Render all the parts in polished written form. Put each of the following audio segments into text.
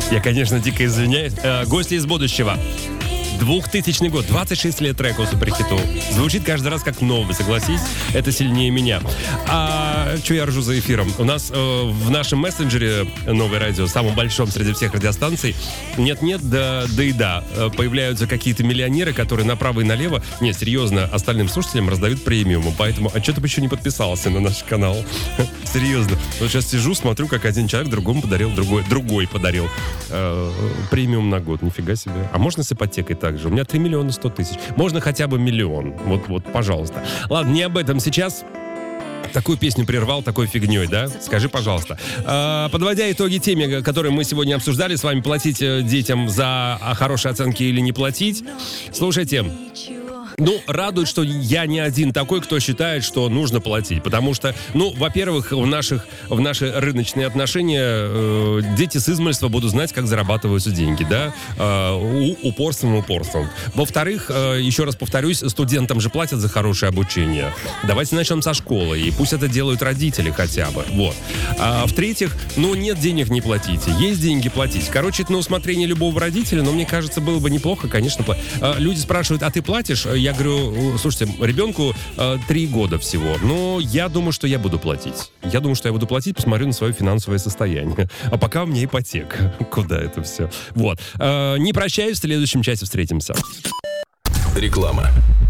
Я, конечно, дико извиняюсь. Гости из будущего. 2000 год, 26 лет треку суперхиту. Звучит каждый раз как новый, согласись? Это сильнее меня. А что я ржу за эфиром? У нас в нашем мессенджере «Новое радио», самом большом среди всех радиостанций, нет-нет, да и да, появляются какие-то миллионеры, которые направо и налево, не, серьезно, остальным слушателям раздают премиумы. Поэтому, а что ты еще не подписался на наш канал? Серьезно. Вот сейчас сижу, смотрю, как один человек другому подарил, другой подарил премиум на год. Нифига себе. А можно с ипотекой также? У меня 3 миллиона 100 тысяч. Можно хотя бы миллион. Вот, пожалуйста. Ладно, не об этом сейчас. Такую песню прервал такой фигней, да? Скажи, пожалуйста. Подводя итоги теме, которые мы сегодня обсуждали с вами, платить детям за хорошие оценки или не платить. Слушайте. Ну, радует, что я не один такой, кто считает, что нужно платить. Потому что, ну, во-первых, в наши рыночные отношения дети с измольства будут знать, как зарабатываются деньги, да? Упорством. Во-вторых, еще раз повторюсь, студентам же платят за хорошее обучение. Давайте начнем со школы, и пусть это делают родители хотя бы. Вот. А в-третьих, ну, нет денег, не платите. Есть деньги, платите. Короче, это на усмотрение любого родителя, но мне кажется, было бы неплохо, конечно. Люди спрашивают, а ты платишь? Я говорю, слушайте, ребенку 3 года всего, но я думаю, что я буду платить. Посмотрю на свое финансовое состояние. А пока у меня ипотека. Куда это все? Вот. Не прощаюсь, в следующем часе встретимся. Реклама.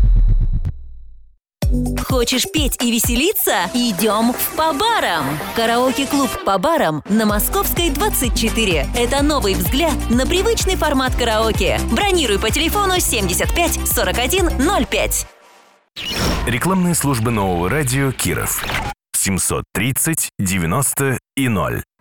Хочешь петь и веселиться? Идем в По-барам. Караоке-клуб По-барам на Московской 24. Это новый взгляд на привычный формат караоке. Бронируй по телефону 75 41 05. Рекламные службы нового радио Киров. 730 90 и 0.